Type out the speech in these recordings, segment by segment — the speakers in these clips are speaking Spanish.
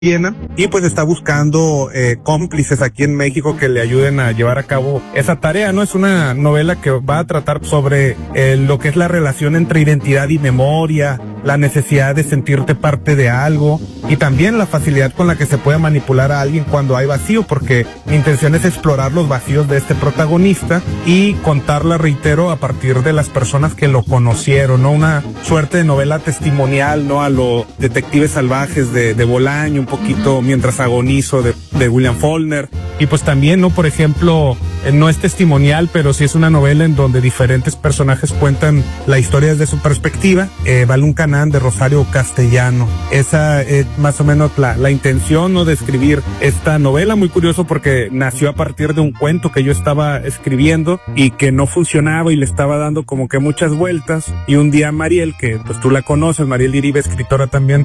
Viena y pues está buscando cómplices aquí en México que le ayuden a llevar a cabo esa tarea, ¿no? Es una novela que va a tratar sobre lo que es la relación entre identidad y memoria, la necesidad de sentirte parte de algo y también la facilidad con la que se puede manipular a alguien cuando hay vacío, porque mi intención es explorar los vacíos de este protagonista y contarla, reitero, a partir de las personas que lo conocieron, ¿no? Una suerte de novela testimonial, ¿no? A los detectives salvajes de Bolaño, un poquito Mientras agonizo de William Faulkner. Y pues también, ¿no? Por ejemplo, no es testimonial, pero sí es una novela en donde diferentes personajes cuentan la historia desde su perspectiva. Balún Canán de Rosario Castellano. Esa es más o menos la intención, ¿no? De escribir esta novela. Muy curioso porque nació a partir de un cuento que yo estaba escribiendo y que no funcionaba y le estaba dando como que muchas vueltas. Y un día Mariel, que pues tú la conoces, Mariel Iribe, escritora también,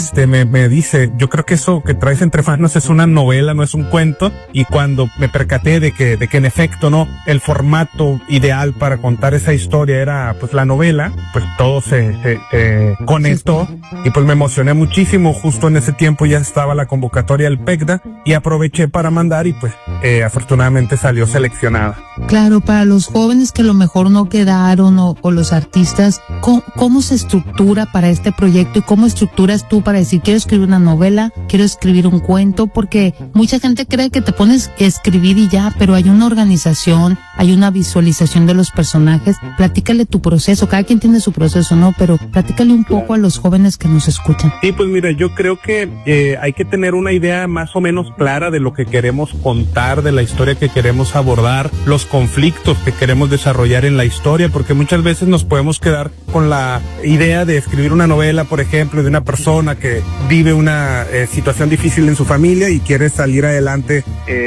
me dice, yo creo que eso que traes entre manos es una novela, no es un cuento. Y cuando me percaté de que en efecto, ¿no? El formato ideal para contar esa historia era pues la novela, pues todo se conectó y pues me emocioné muchísimo. Justo en ese tiempo ya estaba la convocatoria del PECDA y aproveché para mandar y pues afortunadamente salió seleccionada. Claro, para los jóvenes que a lo mejor no quedaron o los artistas, ¿cómo se estructura para este proyecto y cómo estructuras tú para decir quiero escribir una novela, quiero escribir un cuento? Porque mucha gente cree que te pones a escribir y ya, pero hay una organización, hay una visualización de los personajes. Platícale tu proceso, cada quien tiene su proceso, ¿no? Pero platícale un poco a los jóvenes que nos escuchan. Sí, pues mira, yo creo que hay que tener una idea más o menos clara de lo que queremos contar, de la historia que queremos abordar, los conflictos que queremos desarrollar en la historia, porque muchas veces nos podemos quedar con la idea de escribir una novela, por ejemplo, de una persona que vive una situación difícil en su familia y quiere salir adelante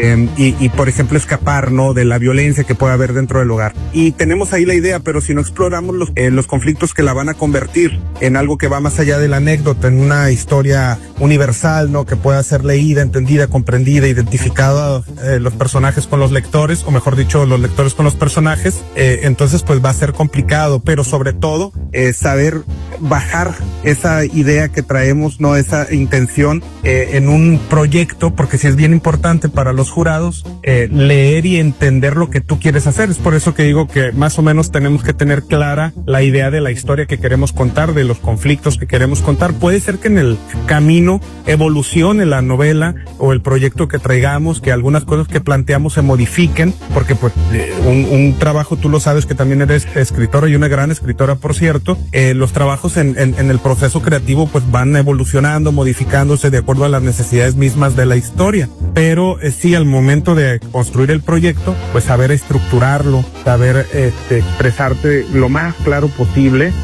y por ejemplo escapar, ¿no? De la violencia que puede haber dentro del hogar. Y tenemos ahí la idea, pero si no exploramos los conflictos que la van a convertir en algo que va más allá de la anécdota, en una historia universal, ¿no? Que pueda ser leída, entendida, comprendida, identificada los personajes con los lectores, o mejor dicho, los lectores con los personajes, entonces pues va a ser complicado, pero sobre todo saber bajar esa idea que traemos, ¿no? Esa intención en un proyecto, porque sí es bien importante para los jurados leer y entender lo que tú quieres hacer. Es por eso que digo que más o menos tenemos que tener clara la idea de la historia que queremos contar, de los conflictos que queremos contar. Puede ser que en el camino evolucione la novela o el proyecto que traigamos, que algunas cosas que planteamos se modifiquen, porque pues un trabajo, tú lo sabes que también eres escritora y una gran escritora, por cierto, los trabajos en el proceso creativo pues van evolucionando, modificándose de acuerdo a las necesidades mismas de la historia, pero sí, al momento de construir el proyecto, pues saber estructurarlo, saber expresarte lo más claro posible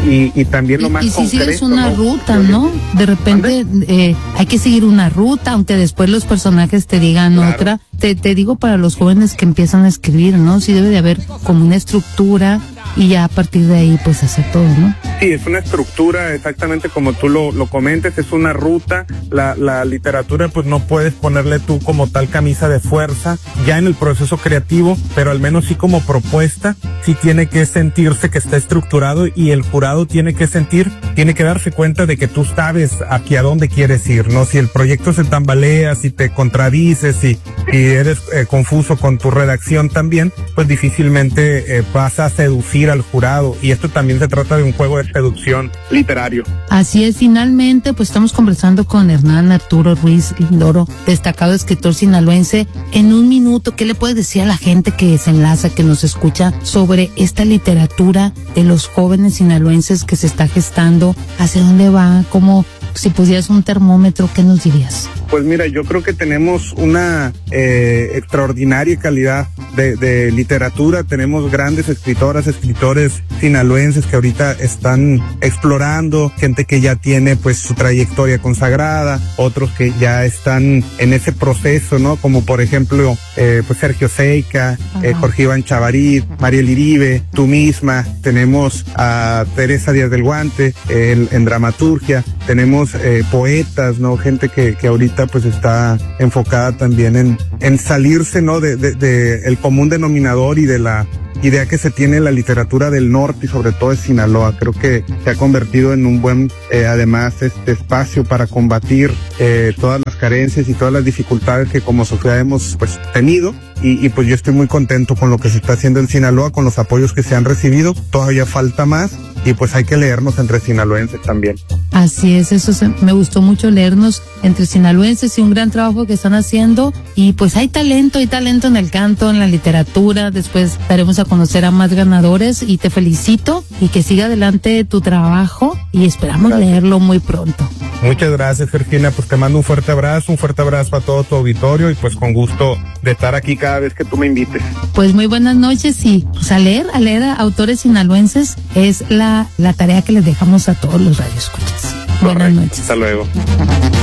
y también lo más concreto. Y si sigues una ruta, ¿no? De repente hay que seguir una ruta, aunque después los personajes te digan otra. Te digo para los jóvenes que empiezan a escribir, ¿no? Sí debe de haber como una estructura y ya a partir de ahí pues hacer todo, ¿no? Sí, es una estructura exactamente como tú lo comentes, es una ruta. La literatura pues no puedes ponerle tú como tal camisa de fuerza ya en el proceso creativo, pero al menos sí como propuesta, sí tiene que sentirse que está estructurado y el jurado tiene que darse cuenta de que tú sabes hacia dónde quieres ir, ¿no? Si el proyecto se tambalea, si te contradices, si eres confuso con tu redacción también, pues difícilmente vas a seducir al jurado, y esto también se trata de un juego de seducción literario. Así es, finalmente pues estamos conversando con Hernán Arturo Ruiz Lindoro, destacado escritor sinaloense. En un minuto, ¿qué le puedes decir a la gente que se enlaza, que nos escucha, sobre esta literatura de los jóvenes sinaloenses que se está gestando? ¿Hacia dónde va? ¿Cómo? Si pusieras un termómetro, ¿qué nos dirías? Pues mira, yo creo que tenemos una extraordinaria calidad de literatura. Tenemos grandes escritoras, escritores sinaloenses que ahorita están explorando, gente que ya tiene pues su trayectoria consagrada, otros que ya están en ese proceso, ¿no? Como por ejemplo pues Sergio Seica, Jorge Iván Chavarit, Mariel Iribe, tú misma. Tenemos a Teresa Díaz del Guante en dramaturgia. Tenemos poetas, ¿no? Gente que ahorita ahorita pues está enfocada también en salirse, ¿no? de el común denominador y de la idea que se tiene en la literatura del norte y sobre todo de Sinaloa. Creo que se ha convertido en un buen, además, espacio para combatir todas las carencias y todas las dificultades que como sociedad hemos pues tenido. Y pues yo estoy muy contento con lo que se está haciendo en Sinaloa, con los apoyos que se han recibido. Todavía falta más y pues hay que leernos entre sinaloenses también. Así es, me gustó mucho leernos entre sinaloenses y un gran trabajo que están haciendo. Y pues hay talento en el canto, en la literatura. Después daremos a conocer a más ganadores y te felicito y que siga adelante tu trabajo y esperamos leerlo muy pronto. Muchas gracias, Georgina. Pues te mando un fuerte abrazo a todo tu auditorio y pues con gusto de estar aquí cada vez que tú me invites. Pues muy buenas noches y pues a leer a autores sinaloenses es la tarea que les dejamos a todos los radioescuchas. Buenas noches. Hasta luego.